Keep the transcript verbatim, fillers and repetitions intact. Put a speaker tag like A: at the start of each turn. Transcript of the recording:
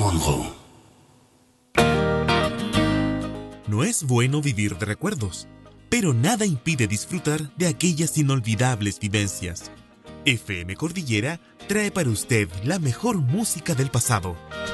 A: Monroe.
B: No es bueno vivir de recuerdos, pero nada impide disfrutar de aquellas inolvidables vivencias. F M Cordillera trae para usted la mejor música del pasado.